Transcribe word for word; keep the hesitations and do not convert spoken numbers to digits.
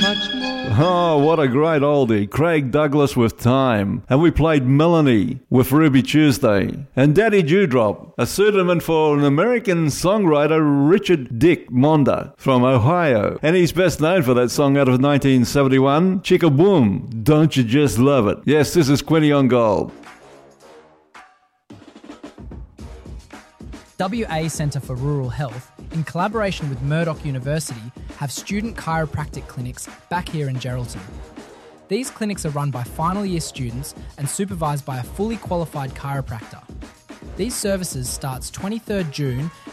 much more. Oh, what a great oldie. Craig Douglas with Time. And we played Melanie with Ruby Tuesday. And Daddy Dewdrop, a pseudonym for an American songwriter, Richard Dick Monda from Ohio. And he's best known for that song out of nineteen seventy-one, Chicka Boom, Don't You Just Love It? Yes, this is Quinny on Gold. W A Centre for Rural Health, in collaboration with Murdoch University, have student chiropractic clinics back here in Geraldton. These clinics are run by final year students and supervised by a fully qualified chiropractor. These services starts twenty-third June